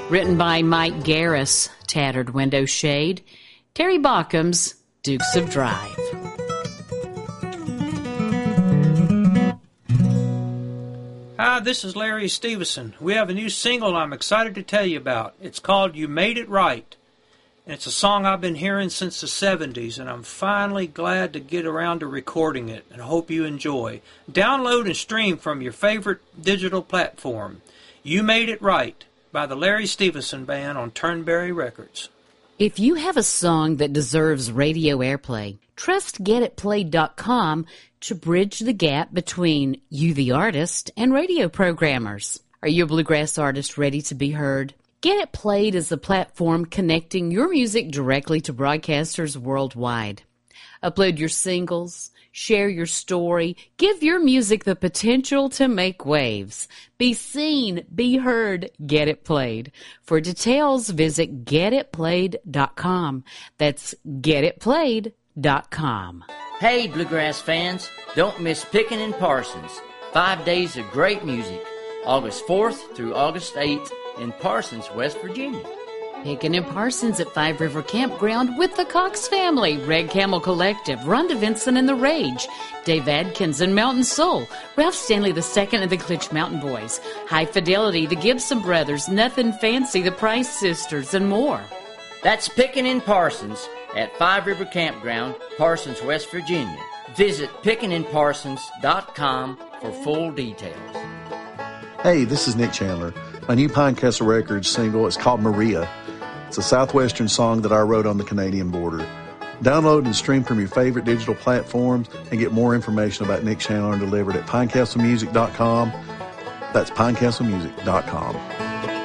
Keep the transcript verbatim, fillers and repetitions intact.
Written by Mike Garris, Tattered Window Shade. Terry Baucom's Dukes of Drive. Hi, this is Larry Stevenson. We have a new single I'm excited to tell you about. It's called You Made It Right. And it's a song I've been hearing since the seventies, and I'm finally glad to get around to recording it, and I hope you enjoy. Download and stream from your favorite digital platform. You Made It Right by the Larry Stevenson Band on Turnberry Records. If you have a song that deserves radio airplay, trust get it played dot com to bridge the gap between you, the artist, and radio programmers. Are you a bluegrass artist ready to be heard? Get It Played is a platform connecting your music directly to broadcasters worldwide. Upload your singles, share your story, give your music the potential to make waves. Be seen, be heard, get it played. For details, visit get it played dot com. That's get it played dot com. Hey, bluegrass fans, don't miss Pickin' and Parsons. Five days of great music, August fourth through August eighth in Parsons, West Virginia. Pickin' and Parsons at Five River Campground with the Cox family, Red Camel Collective, Rhonda Vincent and the Rage, Dave Adkins and Mountain Soul, Ralph Stanley the Second and the Klitsch Mountain Boys, High Fidelity, the Gibson Brothers, Nothing Fancy, the Price Sisters, and more. That's Pickin' and Parsons at Five River Campground, Parsons, West Virginia. Visit pickin and parsons dot com for full details. Hey, this is Nick Chandler. My new Pinecastle Records single is called Maria. It's a southwestern song that I wrote on the Canadian border. Download and stream from your favorite digital platforms and get more information about Nick Chandler delivered at pinecastle music dot com. That's pinecastle music dot com.